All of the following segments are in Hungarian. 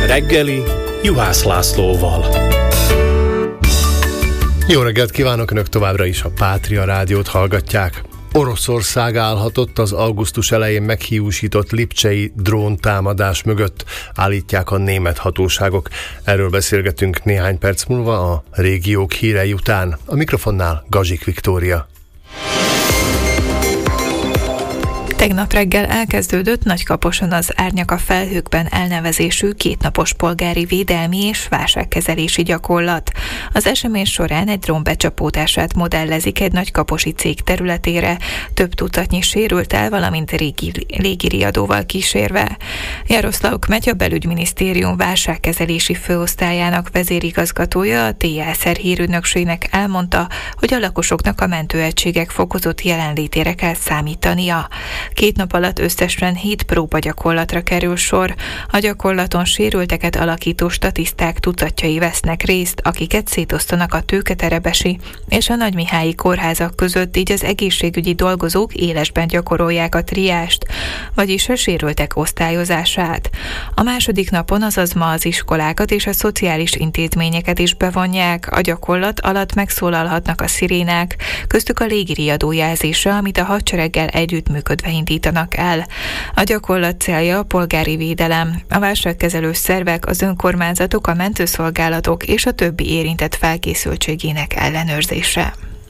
Reggeli Juhász Lászlóval. Jó reggelt kívánok, önök továbbra is a Pátria Rádiót hallgatják. Oroszország állhatott az augusztus elején meghiúsított lipcsei dróntámadás mögött, állítják a német hatóságok. Erről beszélgetünk néhány perc múlva a régiók hírei után. A mikrofonnál Gazsik Viktória. Tegnap reggel elkezdődött Nagykaposon az Árnyak a felhőkben elnevezésű kétnapos polgári védelmi és válságkezelési gyakorlat. Az esemény során egy drón becsapódását modellezik egy nagykaposi cég területére, több tucatnyi sérült el, valamint légiriadóval kísérve. Jaroszlav Kmetya belügyminisztérium válságkezelési főosztályának vezérigazgatója a TSR hírügynökségnek elmondta, hogy a lakosoknak a mentőegységek fokozott jelenlétére kell számítania. 2 nap alatt összesen 7 próbagyakorlatra kerül sor. A gyakorlaton sérülteket alakító statiszták tucatjai vesznek részt, akiket szétosztanak a Tőketerebesi és a Nagymihályi kórházak között, így az egészségügyi dolgozók élesben gyakorolják a triást, vagyis a sérültek osztályozását. A második napon, azaz ma az iskolákat és a szociális intézményeket is bevonják. A gyakorlat alatt megszólalhatnak a szirénák, köztük a légiriadó jelzése, amit a hadsereggel együttműködve indítanak el. A gyakorlat célja a polgári védelem. A válságkezelő szervek, az önkormányzatok, a mentőszolgálatok és a többi érintett felkészültségének ellenőrzése.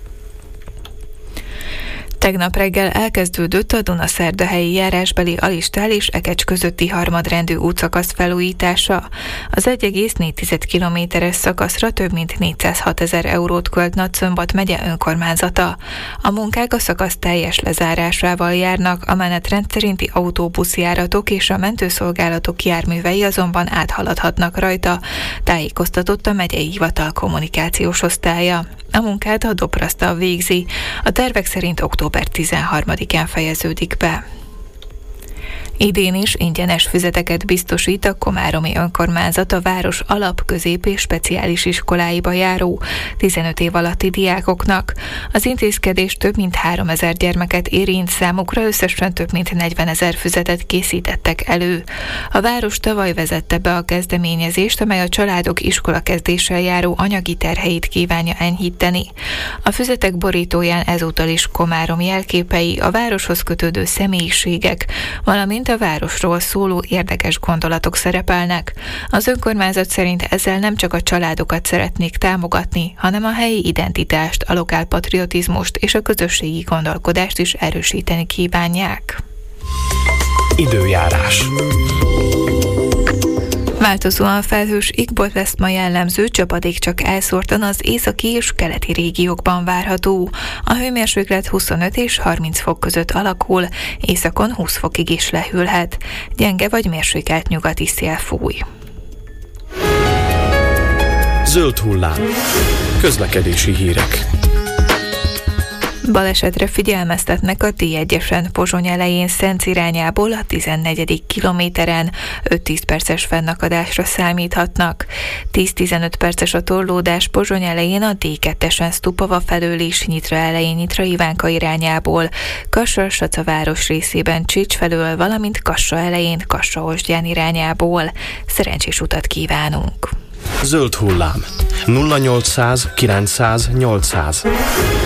Tegnap reggel elkezdődött a Dunaszerdahelyi járásbeli Alistál és Ekecs közötti harmadrendű útszakasz felújítása. Az 1,4 kilométeres szakaszra több mint 406 000 eurót költ Nagyszombat megye önkormányzata. A munkák a szakasz teljes lezárásával járnak, a menetrend szerinti autóbuszjáratok és a mentőszolgálatok járművei azonban áthaladhatnak rajta, tájékoztatott a megyei hivatal kommunikációs osztálya. A munkát a Doprasztal végzi. A tervek szerint október 13-án fejeződik be. Idén is ingyenes füzeteket biztosít a komáromi önkormányzat a város alap-, közép- és speciális iskoláiba járó 15 év alatti diákoknak. Az intézkedés több mint 3000 gyermeket érint, számukra összesen több mint 40 000 füzetet készítettek elő. A város tavaly vezette be a kezdeményezést, amely a családok iskolakezdéssel járó anyagi terheit kívánja enyhíteni. A füzetek borítóján ezúttal is Komárom jelképei, a városhoz kötődő személyiségek, valamint a városról szóló érdekes gondolatok szerepelnek. Az önkormányzat szerint ezzel nem csak a családokat szeretnék támogatni, hanem a helyi identitást, a lokálpatriotizmust és a közösségi gondolkodást is erősíteni kívánják. Időjárás. Változóan felhős égbolt lesz ma jellemző, csapadék csak elszórtan az északi és keleti régiókban várható. A hőmérséklet 25 és 30 fok között alakul, északon 20 fokig is lehűlhet. Gyenge vagy mérsékelt nyugati szél fúj. Zöld hullám. Közlekedési hírek. Balesetre figyelmeztetnek a T1-esen Pozsony elején Szenc irányából a 14. kilométeren. 5-10 perces fennakadásra számíthatnak. 10-15 perces a torlódás Pozsony elején a D2-esen Stupava felől is, Nyitra elején Nyitra Ivánka irányából, Kassa-Saca város részében Csics felől, valamint Kassa elején Kassa-Osgyán irányából. Szerencsés utat kívánunk! Zöld hullám. 0800 900 800.